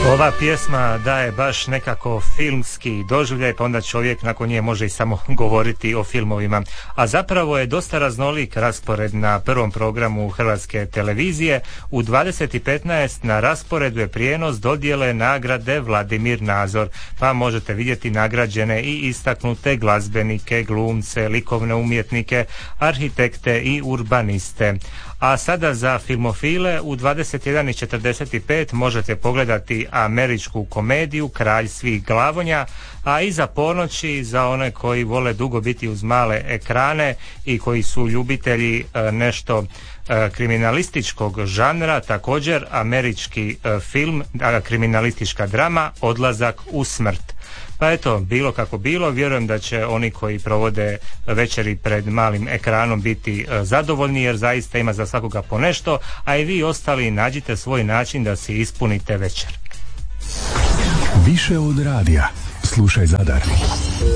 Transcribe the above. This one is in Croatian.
Ova pjesma daje baš nekako filmski doživljaj, pa onda čovjek nakon nje može i samo govoriti o filmovima. A zapravo je dosta raznolik raspored na prvom programu Hrvatske televizije. U 20:15 na rasporedu je prijenos dodjele nagrade Vladimir Nazor, pa možete vidjeti nagrađene i istaknute glazbenike, glumce, likovne umjetnike, arhitekte i urbaniste. A sada za filmofile u 21:45 možete pogledati američku komediju Kralj svih glavonja, a iza ponoći za one koji vole dugo biti uz male ekrane i koji su ljubitelji nešto kriminalističkog žanra, također američki film, kriminalistička drama Odlazak u smrt. Pa eto, bilo kako bilo, vjerujem da će oni koji provode večeri pred malim ekranom biti zadovoljni, jer zaista ima za svakoga po nešto, a i vi ostali nađite svoj način da si ispunite večer. Više od radija. Slušaj Zadar.